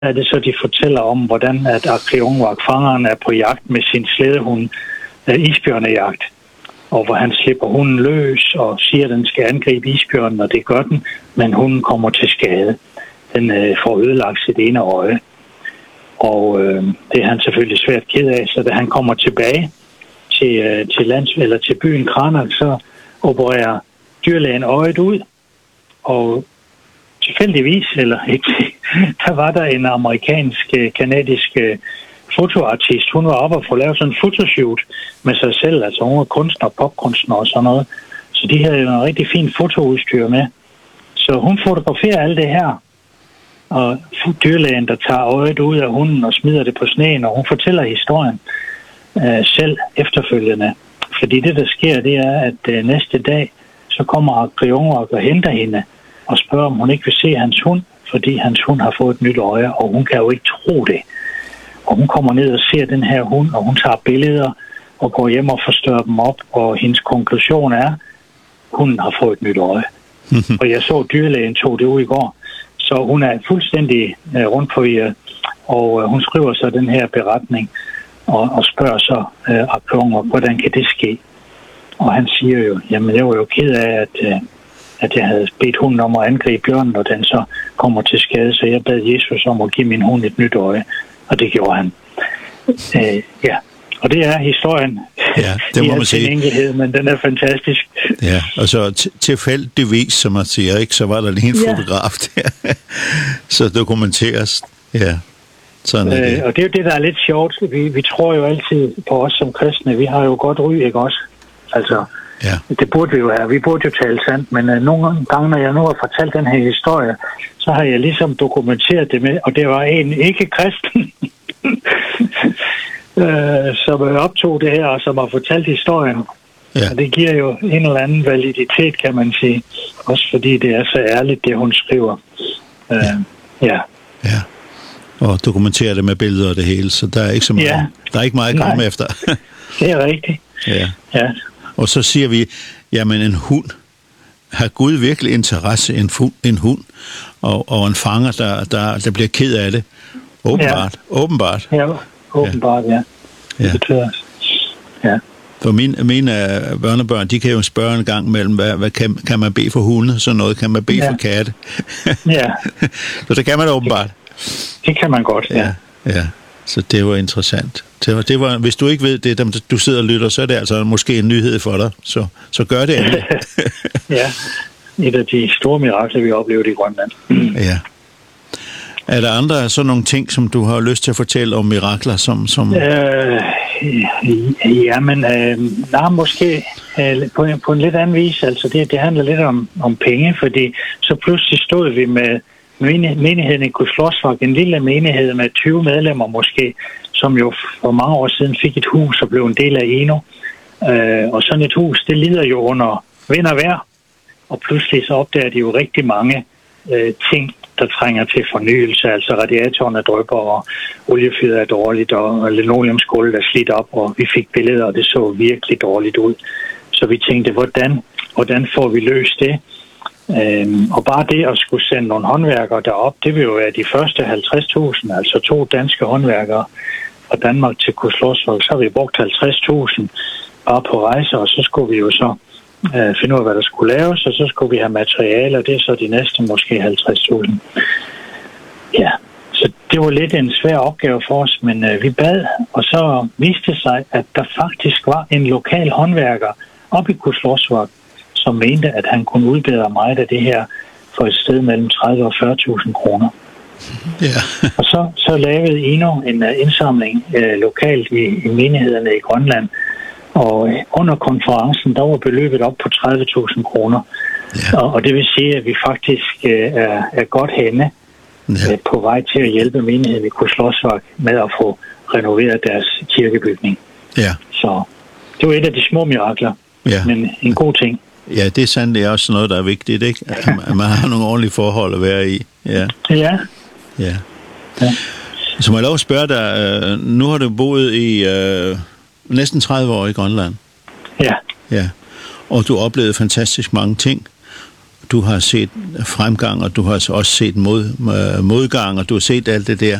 er det så, de fortæller om, hvordan at Aqqiornaq-fangeren er på jagt med sin slædehund, isbjørnejagt, og hvor han slipper hunden løs og siger, at den skal angribe isbjørnen, og det gør den, men hunden kommer til skade. Den får ødelagt sit ene øje, og det er han selvfølgelig svært ked af, så da han kommer tilbage til byen Qaanaaq, så opererer dyrlægen øjet ud, og tilfældigvis, eller ikke, der var der en amerikansk-kanadisk fotoartist. Hun var oppe og få lavet sådan en fotoshoot med sig selv, altså hun var kunstner, popkunstner og sådan noget. Så de havde jo en rigtig fin fotoudstyr med. Så hun fotograferer alt det her, og dyrlægen, der tager øjet ud af hunden og smider det på sneen, og hun fortæller historien selv efterfølgende. Fordi det, der sker, det er, at næste dag, så kommer Aqqiornaq og henter hende og spørger, om hun ikke vil se hans hund, fordi hans hund har fået et nyt øje, og hun kan jo ikke tro det. Og hun kommer ned og ser den her hund, og hun tager billeder og går hjem og forstørrer dem op, og hendes konklusion er, hunden har fået et nyt øje. Og jeg så dyrlægen tog det ud i går, så hun er fuldstændig rundt på og hun skriver så den her beretning, og spørger så Aqqiornaq, hvordan kan det ske? Og han siger jo, jamen jeg var jo ked af, at jeg havde bedt hunden om at angribe bjørnen, og den så kommer til skade, så jeg bad Jesus om at give min hund et nyt øje, og det gjorde han. Ja, og det er historien. Ja, det må man sige. En enkelhed, men den er fantastisk. Ja, og så tilfældigvis, som man siger, ikke, så var der lige en fotograf der, så dokumenteres. Ja. Sådan det. Og det er jo det, der er lidt sjovt. Vi tror jo altid på os som kristne. Vi har jo godt ry, ikke også? Altså, det burde vi jo have. Vi burde jo tale sandt, men nogle gange, når jeg nu har fortalt den her historie, så har jeg ligesom dokumenteret det med, og det var en ikke-kristen, som optog det her, og som har fortalt historien. Ja. Og det giver jo en eller anden validitet, kan man sige. Også fordi det er så ærligt, det hun skriver. Ja. Og dokumentere det med billeder og det hele, så der er ikke så meget, der er ikke meget at komme efter. Det er rigtigt. Ja. Og så siger vi, jamen en hund, har Gud virkelig interesse i en hund, og en fanger, der bliver ked af det? Åbenbart. Ja, åbenbart, ja. Det betyder ja. For mine børnebørn, de kan jo spørge en gang mellem, hvad kan man bede for hunde? Sådan noget kan man bede for katte. Ja. Så det kan man åbenbart. Det kan man godt, ja. Så det var interessant. Det var, hvis du ikke ved det, du sidder og lytter, så er det altså måske en nyhed for dig. Så gør det endelig. Ja, et af de store mirakler, vi oplevede i Grønland. Ja. Er der andre sådan nogle ting, som du har lyst til at fortælle om mirakler? Måske på en lidt anden vis. Altså det handler lidt om penge, fordi så pludselig stod vi med menigheden i Kuuslorsvaq, en lille menighed med 20 medlemmer måske, som jo for mange år siden fik et hus og blev en del af Eno. Og sådan et hus, det lider jo under vind og vejr, og pludselig så opdager de jo rigtig mange ting, der trænger til fornyelse, altså radiatorerne drypper, og oliefyret er dårligt, og linoleumsgulvet er slidt op, og vi fik billeder, og det så virkelig dårligt ud. Så vi tænkte, hvordan får vi løst det? Og bare det at skulle sende nogle håndværkere derop, det vil jo være de første 50.000, altså 2 danske håndværkere fra Danmark til Kuuslorsvaq. Så har vi brugt 50.000 bare på rejser, og så skulle vi jo så finde ud af, hvad der skulle laves, og så skulle vi have materiale, og det er så de næste måske 50.000. Ja, så det var lidt en svær opgave for os, men vi bad, og så viste det sig, at der faktisk var en lokal håndværker oppe i Kuuslorsvaq, som mente, at han kunne udbedre meget af det her for et sted mellem 30 og 40.000 kroner. Ja. Og så lavede Eno en indsamling lokalt i menighederne i Grønland, og under konferencen, der var beløbet op på 30.000 kroner. Ja. Og det vil sige, at vi faktisk er godt henne på vej til at hjælpe menigheden i Kuuslorsvaq med at få renoveret deres kirkebygning. Ja. Så det var et af de små mirakler, men en god ting. Ja, det er sandelig også noget, der er vigtigt, ikke? At man har nogle ordentlige forhold at være i. Ja. Så må jeg lov at spørge dig, nu har du boet i næsten 30 år i Grønland. Ja. Og du oplevede fantastisk mange ting. du har set fremgang, og du har også set modgang, og du har set alt det der.